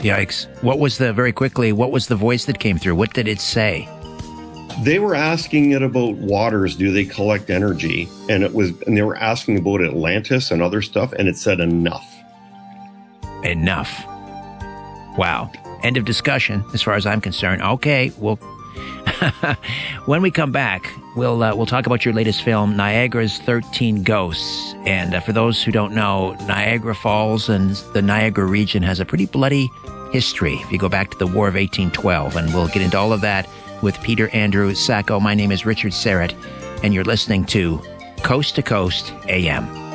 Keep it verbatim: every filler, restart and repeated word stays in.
Yikes. What was the, very quickly, what was the voice that came through? What did it say? They were asking it about waters. Do they collect energy? And it was, and they were asking about Atlantis and other stuff. And it said enough. Enough. Wow. End of discussion, as far as I'm concerned. Okay, well, when we come back, we'll uh, we'll talk about your latest film, Niagara's thirteen Ghosts. And uh, for those who don't know, Niagara Falls and the Niagara region has a pretty bloody history if you go back to the War of eighteen twelve. And we'll get into all of that with Peter Andrew Sacco. My name is Richard Serrett, and you're listening to Coast to Coast A M.